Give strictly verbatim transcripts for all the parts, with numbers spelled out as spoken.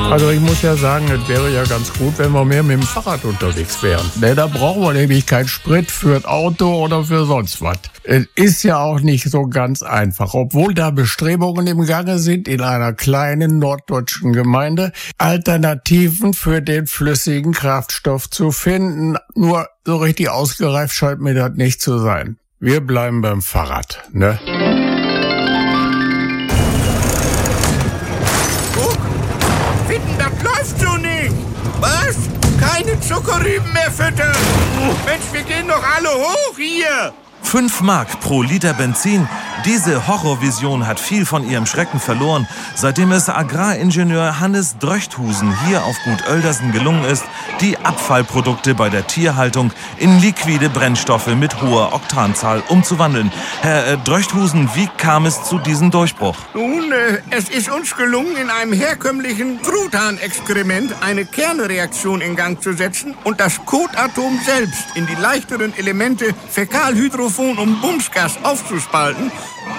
Also ich muss ja sagen, es wäre ja ganz gut, wenn wir mehr mit dem Fahrrad unterwegs wären. Ne, da brauchen wir nämlich keinen Sprit für das Auto oder für sonst was. Es ist ja auch nicht so ganz einfach, obwohl da Bestrebungen im Gange sind, in einer kleinen norddeutschen Gemeinde Alternativen für den flüssigen Kraftstoff zu finden. Nur so richtig ausgereift scheint mir das nicht zu sein. Wir bleiben beim Fahrrad, ne? Das läuft so nicht. Was? Keine Zuckerrüben mehr füttern. Mensch, wir gehen doch alle hoch hier. Fünf Mark pro Liter Benzin. Diese Horrorvision hat viel von ihrem Schrecken verloren, seitdem es Agraringenieur Hannes Dröchthusen hier auf Gut Oeldersen gelungen ist, die Abfallprodukte bei der Tierhaltung in liquide Brennstoffe mit hoher Oktanzahl umzuwandeln. Herr äh, Dröchthusen, wie kam es zu diesem Durchbruch? Nun, äh, es ist uns gelungen, in einem herkömmlichen Truthahnexperiment eine Kernreaktion in Gang zu setzen und das Kotatom selbst in die leichteren Elemente Fäkalhydrophon und Bumsgas aufzuspalten,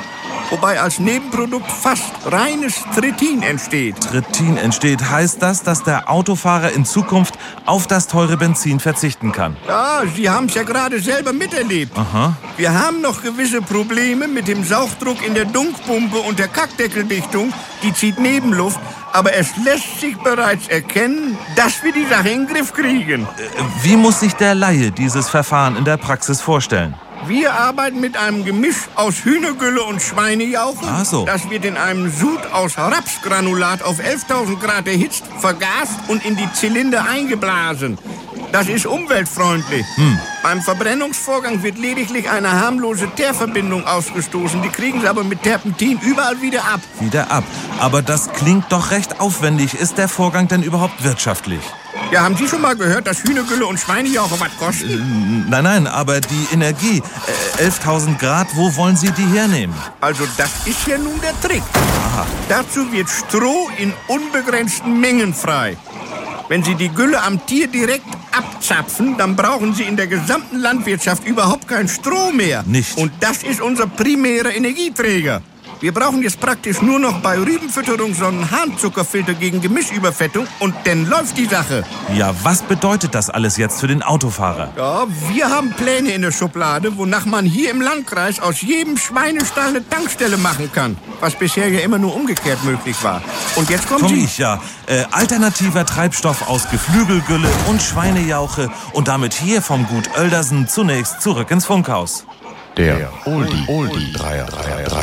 wobei als Nebenprodukt fast reines Trittin entsteht. Trittin entsteht. Heißt das, dass der Autofahrer in Zukunft auf das teure Benzin verzichten kann? Ja, Sie haben es ja gerade selber miterlebt. Aha. Wir haben noch gewisse Probleme mit dem Sauchdruck in der Dunkpumpe und der Kackdeckeldichtung. Die zieht Nebenluft. Aber es lässt sich bereits erkennen, dass wir die Sache in den Griff kriegen. Äh, wie muss sich der Laie dieses Verfahren in der Praxis vorstellen? Wir arbeiten mit einem Gemisch aus Hühnergülle und Schweinejauche. Ach so. Das wird in einem Sud aus Rapsgranulat auf elftausend Grad erhitzt, vergast und in die Zylinder eingeblasen. Das ist umweltfreundlich. Hm. Beim Verbrennungsvorgang wird lediglich eine harmlose Teerverbindung ausgestoßen. Die kriegen sie aber mit Terpentin überall wieder ab. Wieder ab. Aber das klingt doch recht aufwendig. Ist der Vorgang denn überhaupt wirtschaftlich? Ja, haben Sie schon mal gehört, dass Hühnergülle und Schweinejauche was kosten? Äh, nein, nein, aber die Energie, äh, elftausend Grad, wo wollen Sie die hernehmen? Also das ist ja nun der Trick. Aha. Dazu wird Stroh in unbegrenzten Mengen frei. Wenn Sie die Gülle am Tier direkt abzapfen, dann brauchen Sie in der gesamten Landwirtschaft überhaupt kein Stroh mehr. Nicht. Und das ist unser primärer Energieträger. Wir brauchen jetzt praktisch nur noch bei Rübenfütterung so einen Harnzuckerfilter gegen Gemischüberfettung und dann läuft die Sache. Ja, was bedeutet das alles jetzt für den Autofahrer? Ja, wir haben Pläne in der Schublade, wonach man hier im Landkreis aus jedem Schweinestall eine Tankstelle machen kann. Was bisher ja immer nur umgekehrt möglich war. Und jetzt kommt Komm Sie. ich, ja. Äh, alternativer Treibstoff aus Geflügelgülle und Schweinejauche und damit hier vom Gut Oeldersen zunächst zurück ins Funkhaus. Der Oldie, Oldie, Dreier, Dreier, Dreier.